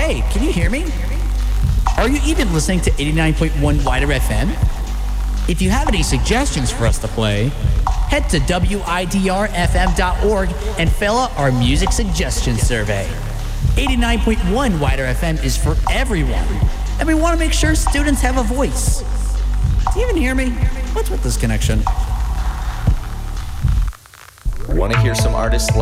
Hey, can you hear me? Are you even listening to 89.1 Wider FM? If you have any suggestions for us to play, head to widrfm.org and fill out our music suggestion survey. 89.1 Wider FM is for everyone, and we want to make sure students have a voice. Do you even hear me? What's with this connection? Want to hear some artists